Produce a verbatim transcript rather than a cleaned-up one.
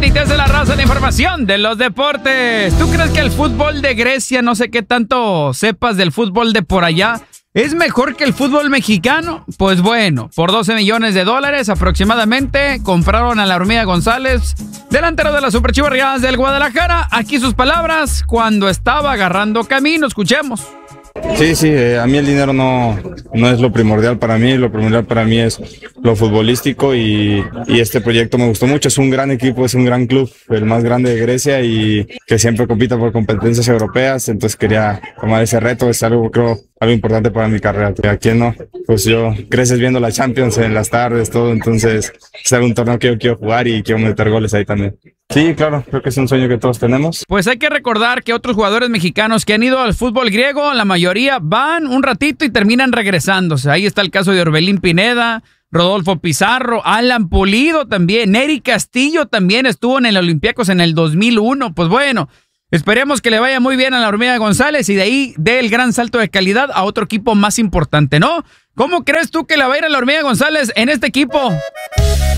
y te hace la raza de información de los deportes. ¿Tú crees que el fútbol de Grecia, no sé qué tanto sepas del fútbol de por allá, es mejor que el fútbol mexicano? Pues bueno, por doce millones de dólares aproximadamente compraron a la Hormiga González, delantero de las Super Chivas Rayadas del Guadalajara. Aquí sus palabras cuando estaba agarrando camino. Escuchemos. Sí, sí, eh, a mí el dinero no, no es lo primordial para mí, lo primordial para mí es lo futbolístico y, y este proyecto me gustó mucho. Es un gran equipo, es un gran club, el más grande de Grecia y que siempre compita por competencias europeas, entonces quería tomar ese reto, es algo, creo, algo importante para mi carrera. ¿A quién no? Pues yo creces viendo la Champions en las tardes, todo, entonces es algún torneo que yo quiero jugar y quiero meter goles ahí también. Sí, claro, creo que es un sueño que todos tenemos. Pues hay que recordar que otros jugadores mexicanos que han ido al fútbol griego, la mayoría van un ratito y terminan regresándose. Ahí está el caso de Orbelín Pineda, Rodolfo Pizarro, Alan Pulido también, Neri Castillo también estuvo en el Olympiacos en el dos mil uno. Pues bueno, esperemos que le vaya muy bien a la Hormiga González y de ahí dé el gran salto de calidad a otro equipo más importante, ¿no? ¿Cómo crees tú que le va a ir a la Hormiga González en este equipo?